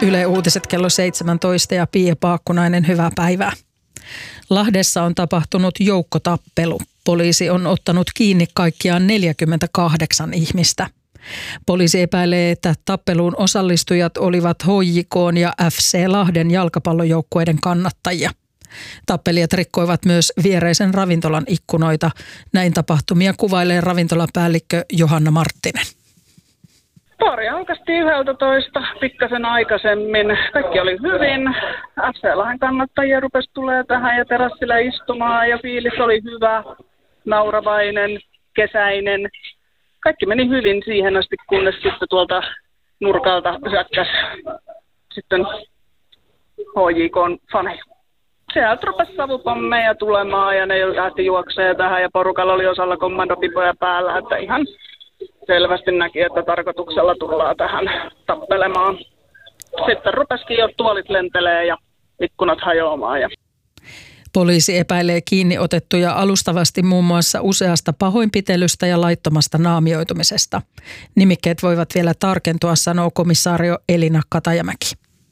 Yle Uutiset kello 17 ja Pia Paakkunainen, hyvää päivää. Lahdessa on tapahtunut joukkotappelu. Poliisi on ottanut kiinni kaikkiaan 48 ihmistä. Poliisi epäilee, että tappeluun osallistujat olivat HJK ja FC Lahden jalkapallojoukkueiden kannattajia. Tappelijat rikkoivat myös viereisen ravintolan ikkunoita. Näin tapahtumia kuvailee ravintolapäällikkö Johanna Marttinen. Baari aukastiin 11 pikkasen aikaisemmin. Kaikki oli hyvin. FC Lahden kannattajia rupesi tulee tähän ja terassilla istumaan ja fiilis oli hyvä, nauravainen, kesäinen. Kaikki meni hyvin siihen asti, kunnes sitten tuolta nurkalta hyökkäsi sitten HJK:n faneja. Sieltä rupesi savupommeja tulemaan ja ne lähti juokseen tähän ja porukalla oli osalla kommandopipoja päällä, että ihan selvästi näki, että tarkoituksella tullaan tähän tappelemaan. Sitten rupesikin jo tuolit lentelee ja ikkunat hajoamaan. Poliisi epäilee kiinni otettuja alustavasti muun muassa useasta pahoinpitelystä ja laittomasta naamioitumisesta. Nimikkeet voivat vielä tarkentua, sanoo komissaario Elina Katajamäki.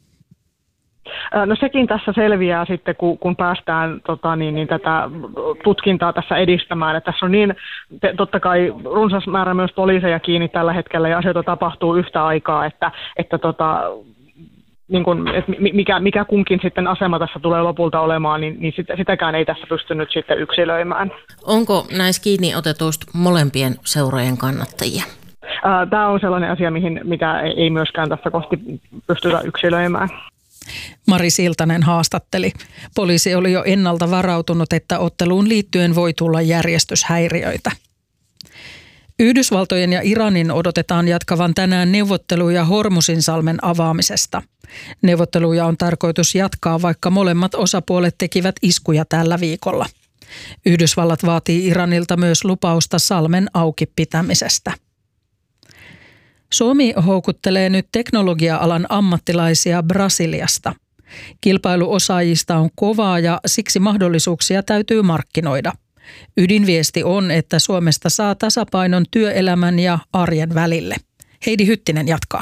No sekin tässä selviää sitten, kun päästään tätä tutkintaa tässä edistämään. Että tässä on niin totta kai runsas määrä myös poliiseja kiinni tällä hetkellä ja asioita tapahtuu yhtä aikaa, että mikä kunkin sitten asema tässä tulee lopulta olemaan, niin sitäkään ei tässä pystynyt sitten yksilöimään. Onko näissä kiinni otetuista molempien seurojen kannattajia? Tämä on sellainen asia, mitä ei myöskään tässä kohti pystytä yksilöimään. Mari Siltanen haastatteli. Poliisi oli jo ennalta varautunut, että otteluun liittyen voi tulla järjestyshäiriöitä. Yhdysvaltojen ja Iranin odotetaan jatkavan tänään neuvotteluja Hormuzinsalmen avaamisesta. Neuvotteluja on tarkoitus jatkaa, vaikka molemmat osapuolet tekivät iskuja tällä viikolla. Yhdysvallat vaatii Iranilta myös lupausta salmen auki pitämisestä. Suomi houkuttelee nyt teknologia-alan ammattilaisia Brasiliasta. Kilpailu osaajista on kovaa ja siksi mahdollisuuksia täytyy markkinoida. Ydinviesti on, että Suomesta saa tasapainon työelämän ja arjen välille. Heidi Hyttinen jatkaa.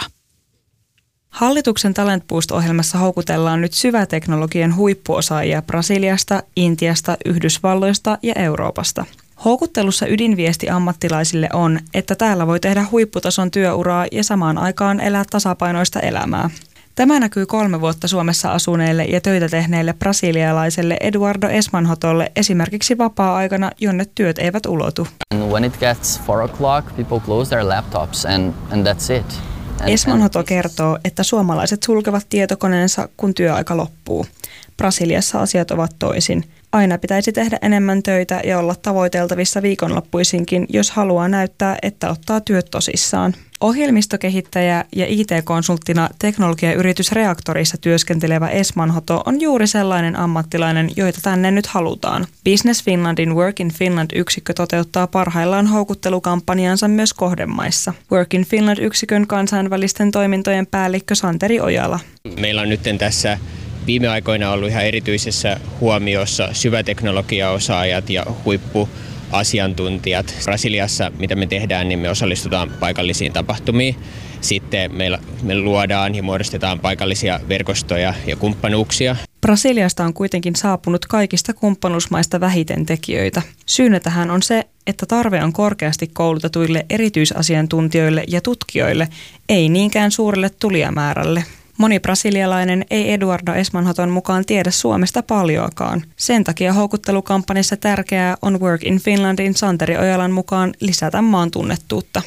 Hallituksen Talent Boost-ohjelmassa houkutellaan nyt syväteknologian huippuosaajia Brasiliasta, Intiasta, Yhdysvalloista ja Euroopasta. Houkuttelussa ydinviesti ammattilaisille on, että täällä voi tehdä huipputason työuraa ja samaan aikaan elää tasapainoista elämää. Tämä näkyy 3 vuotta Suomessa asuneelle ja töitä tehneelle brasilialaiselle Eduardo Esmanhotolle esimerkiksi vapaa-aikana, jonne työt eivät ulotu. When it gets 4 o'clock, people close their laptops and that's it. Esmanhoto kertoo, että suomalaiset sulkevat tietokoneensa, kun työaika loppuu. Brasiliassa asiat ovat toisin. Aina pitäisi tehdä enemmän töitä ja olla tavoiteltavissa viikonloppuisinkin, jos haluaa näyttää, että ottaa työt tosissaan. Ohjelmistokehittäjä ja IT-konsulttina teknologiayritys Reaktorissa työskentelevä Esmanhoto on juuri sellainen ammattilainen, joita tänne nyt halutaan. Business Finlandin Work in Finland-yksikkö toteuttaa parhaillaan houkuttelukampanjansa myös kohdemaissa. Work in Finland-yksikön kansainvälisten toimintojen päällikkö Santeri Ojala. Meillä on nyt tässä viime aikoina ollut ihan erityisessä huomiossa syväteknologiaosaajat ja huippuasiantuntijat. Brasiliassa, mitä me tehdään, niin me osallistutaan paikallisiin tapahtumiin. Sitten me luodaan ja muodostetaan paikallisia verkostoja ja kumppanuuksia. Brasiliasta on kuitenkin saapunut kaikista kumppanuusmaista vähiten tekijöitä. Syynä tähän on se, että tarve on korkeasti koulutetuille erityisasiantuntijoille ja tutkijoille, ei niinkään suurelle tulijamäärälle. Moni brasilialainen ei Eduardo Esmanhoton mukaan tiedä Suomesta paljoakaan. Sen takia houkuttelukampanjassa tärkeää on Work in Finlandin Santeri Ojalan mukaan lisätä maan tunnettuutta.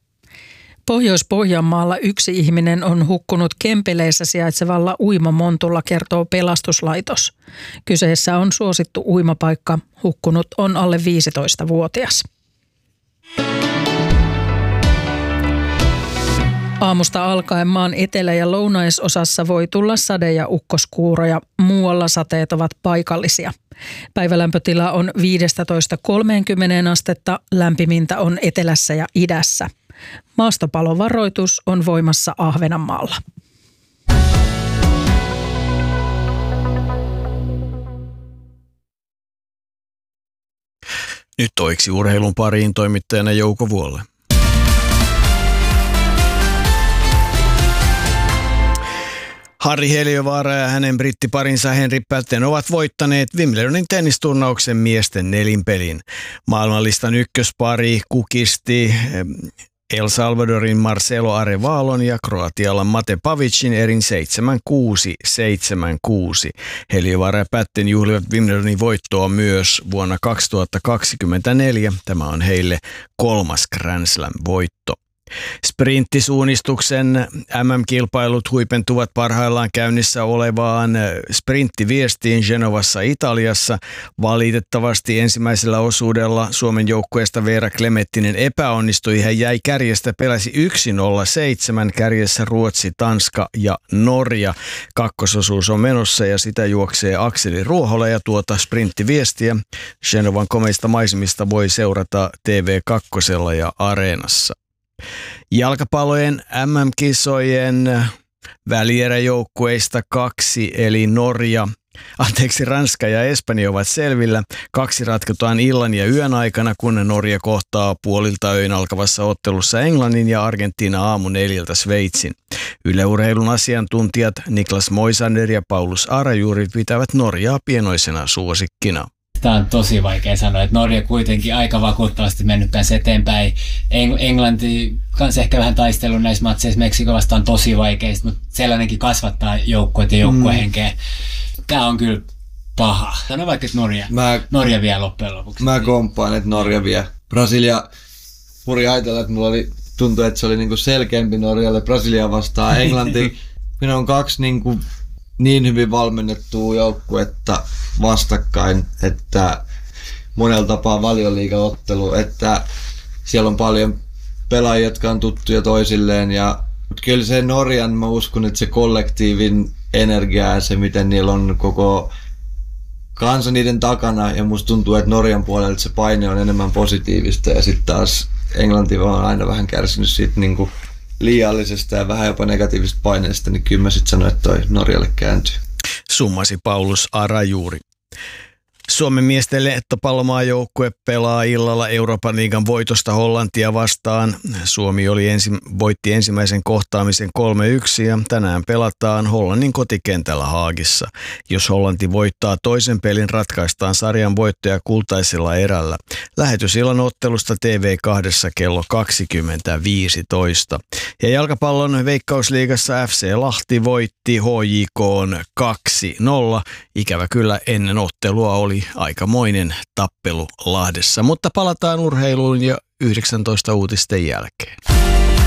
Pohjois-Pohjanmaalla 1 ihminen on hukkunut Kempeleissä sijaitsevalla uimamontulla, kertoo pelastuslaitos. Kyseessä on suosittu uimapaikka. Hukkunut on alle 15-vuotias. Aamusta alkaen maan etelä- ja lounaisosassa voi tulla sade- ja ukkoskuuroja. Muualla sateet ovat paikallisia. Päivälämpötila on 15–30 astetta, lämpimintä on etelässä ja idässä. Maastopalovaroitus on voimassa Ahvenanmaalla. Nyt toiksi urheilun pariin toimittajana Jouko Vuolle. Harri Heliövaara ja hänen brittiparinsa Henri Patten ovat voittaneet Wimbledonin tennisturnauksen miesten nelinpelin. Maailmanlistan ykköspari kukisti El Salvadorin Marcelo Arevalon ja Kroatialan Mate Pavicin erin 7-6, 7-6. Heliövaara ja Patten juhlivat Wimbledonin voittoa myös vuonna 2024. Tämä on heille 3. Grand Slam-voitto. Sprinttisuunnistuksen MM-kilpailut huipentuvat parhaillaan käynnissä olevaan sprinttiviestiin Genovassa Italiassa. Valitettavasti ensimmäisellä osuudella Suomen joukkueesta Veera Klemettinen epäonnistui. Hän jäi kärjestä, peläsi 1:07, kärjessä Ruotsi, Tanska ja Norja. Kakkososuus on menossa ja sitä juoksee Akseli Ruohola ja tuota sprinttiviestiä Genovan komeista maisemista voi seurata TV2 ja Areenassa. Jalkapallojen MM-kisojen välieräjoukkueista 2 eli Ranska ja Espanja ovat selvillä. 2 ratkotaan illan ja yön aikana, kun Norja kohtaa puolilta öin alkavassa ottelussa Englannin ja Argentiina aamu 4 Sveitsin. Yle Urheilun asiantuntijat Niklas Moisander ja Paulus Arajuuri pitävät Norjaa pienoisena suosikkina. Tämä on tosi vaikea sanoa, että Norja kuitenkin aika vakuuttavasti mennyt kanssa eteenpäin. Englanti kanssa ehkä vähän taistelun näissä matseissa, Meksiko vastaan tosi vaikeista, mutta sellainenkin kasvattaa joukkueet ja joukkuehenkeä. Tämä on kyllä paha. Sano vaikka, että Norja vie loppujen lopuksi. Mä komppaan, että Norja vie. Brasilia puri ajatella, että tuntui, että se oli niinku selkeämpi Norjalle Brasilia vastaan. Englanti, minä on 2 niin hyvin valmennettua joukkuetta vastakkain, että monella tapaa valioliigaottelu, että siellä on paljon pelaajia, jotka on tuttuja toisilleen. Mutta kyllä se Norjan, mä uskon, että se kollektiivin energia ja se, miten niillä on koko kansa niiden takana, ja musta tuntuu, että Norjan puolelta se paine on enemmän positiivista, ja sitten taas Englanti on aina vähän kärsinyt siitä niinku liiallisesta ja vähän jopa negatiivisesta paineesta, niin kyllä mä sitten sanoin, että toi Norjalle kääntyy. Summasi Paulus Arajuuri. Suomen miesten lehtopallomaajoukkue pelaa illalla Euroopan liigan voitosta Hollantia vastaan. Suomi voitti ensimmäisen kohtaamisen 3-1 ja tänään pelataan Hollannin kotikentällä Haagissa. Jos Hollanti voittaa toisen pelin, ratkaistaan sarjan voittaja kultaisella erällä. Lähetys illan ottelusta TV2 kello 20.15. Ja jalkapallon Veikkausliigassa FC Lahti voitti HJK:n 2-0. Ikävä kyllä ennen ottelua oli aikamoinen tappelu Lahdessa, mutta palataan urheiluun jo 19 uutisten jälkeen.